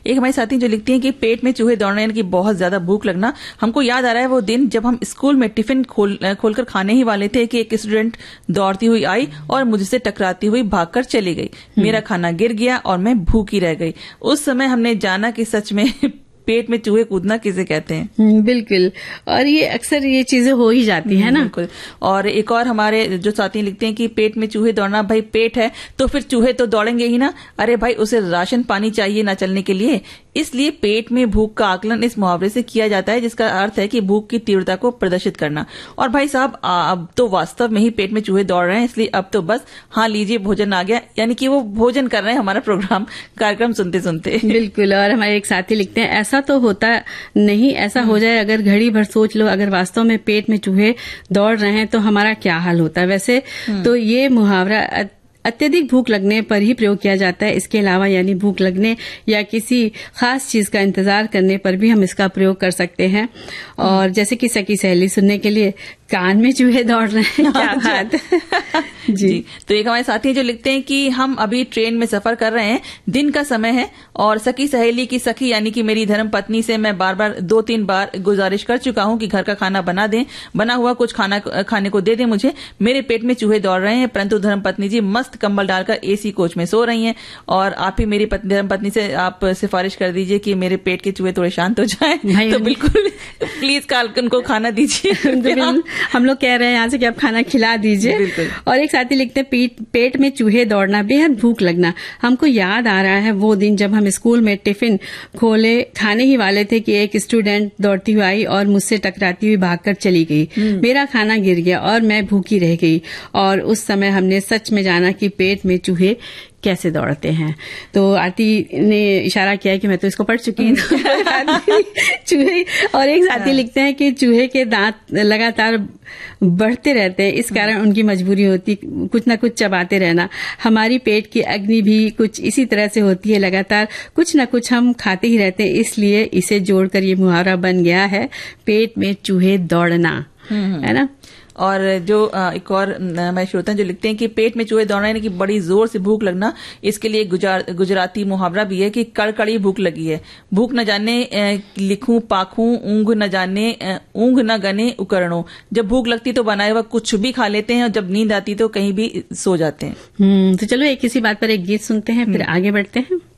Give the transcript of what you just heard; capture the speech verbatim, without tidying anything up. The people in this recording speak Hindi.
एक हमारी साथी जो लिखती हैं कि पेट में चूहे दौड़ना यानी कि बहुत ज्यादा भूख लगना। हमको याद आ रहा है वो दिन जब हम स्कूल में टिफिन खोल खोलकर खाने ही वाले थे कि एक स्टूडेंट दौड़ती हुई आई और मुझसे टकराती हुई भागकर चली गई। मेरा खाना गिर गया और मैं भूखी रह गई। उस समय हमने जाना कि सच में पेट में चूहे कूदना किसे कहते हैं। बिल्कुल, और ये अक्सर ये चीजें हो ही जाती है ना। बिल्कुल। और एक और हमारे जो साथी लिखते हैं कि पेट में चूहे दौड़ना, भाई पेट है तो फिर चूहे तो दौड़ेंगे ही ना। अरे भाई उसे राशन पानी चाहिए ना चलने के लिए, इसलिए पेट में भूख का आकलन इस मुहावरे से किया जाता है जिसका अर्थ है कि भूख की तीव्रता को प्रदर्शित करना। और भाई साहब अब तो वास्तव में ही पेट में चूहे दौड़ रहे हैं, इसलिए अब तो बस हाँ लीजिए भोजन आ गया, यानी कि वो भोजन कर रहे हैं हमारा प्रोग्राम कार्यक्रम सुनते सुनते। बिल्कुल। और हमारे एक साथी लिखते हैं ऐसा तो होता नहीं, ऐसा हो जाए अगर घड़ी भर सोच लो, अगर वास्तव में पेट में चूहे दौड़ रहे हैं तो हमारा क्या हाल होता है। वैसे तो ये मुहावरा अत्यधिक भूख लगने पर ही प्रयोग किया जाता है। इसके अलावा यानी भूख लगने या किसी खास चीज का इंतजार करने पर भी हम इसका प्रयोग कर सकते हैं। और जैसे कि सखी सहेली सुनने के लिए कान में चूहे दौड़ रहे हैं, क्या बात जी।, जी तो एक हमारे साथी जो लिखते हैं कि हम अभी ट्रेन में सफर कर रहे हैं, दिन का समय है और सखी सहेली की सखी यानी कि मेरी धर्म पत्नी से मैं बार बार दो तीन बार गुजारिश कर चुका हूं कि घर का खाना बना दें, बना हुआ कुछ खाना खाने को दे दें मुझे, मेरे पेट में चूहे दौड़ रहे हैं। परंतु धर्म पत्नी जी मस्त कंबल डालकर एसी कोच में सो रही हैं और आप ही मेरी धर्म पत्नी से आप सिफारिश कर दीजिए कि मेरे पेट के चूहे थोड़े शांत हो जाएं। तो बिल्कुल प्लीज काल उनको खाना दीजिए। हम लोग कह रहे हैं यहाँ से कि आप खाना खिला दीजिए। और एक साथी लिखते हैं पेट पेट में चूहे दौड़ना, बेहद भूख लगना। हमको याद आ रहा है वो दिन जब हम स्कूल में टिफिन खोले खाने ही वाले थे कि एक स्टूडेंट दौड़ती हुई आई और मुझसे टकराती हुई भागकर चली गई। मेरा खाना गिर गया और मैं भूखी रह गई और उस समय हमने सच में जाना कि पेट में चूहे कैसे दौड़ते हैं। तो आरती ने इशारा किया है कि मैं तो इसको पढ़ चुकी हूँ। चूहे। और एक साथी लिखते हैं कि चूहे के दांत लगातार बढ़ते रहते हैं, इस कारण उनकी मजबूरी होती कुछ न कुछ चबाते रहना। हमारी पेट की अग्नि भी कुछ इसी तरह से होती है, लगातार कुछ न कुछ हम खाते ही रहते हैं, इसलिए इसे जोड़कर ये मुहावरा बन गया है पेट में चूहे दौड़ना, है ना। और जो एक और हमारे श्रोता जो लिखते हैं कि पेट में चूहे दौड़ना यानी कि बड़ी जोर से भूख लगना, इसके लिए गुजराती मुहावरा भी है कि कड़कड़ी भूख लगी है, भूख न जाने लिखूं पाखूं, ऊंघ न जाने ऊंघ न गने उकरणों। जब भूख लगती तो बनाए हुआ कुछ भी खा लेते हैं और जब नींद आती तो कहीं भी सो जाते हैं। हम्म तो चलो एक किसी बात पर एक गीत सुनते हैं, फिर आगे बढ़ते हैं।